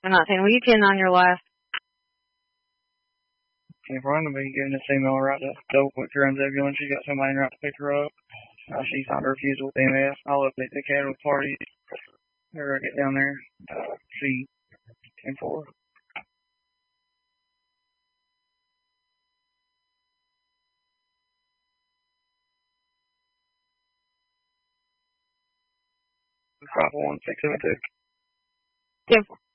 I'm not saying, will you 10 on your last? If we're going to be giving this female a right to double quick runs everyone, she's got somebody in right to pick her up. She signed a refusal with MS. I'll update the cattle party. Her get down there. See 10-4. Rifle 1672. 10-4.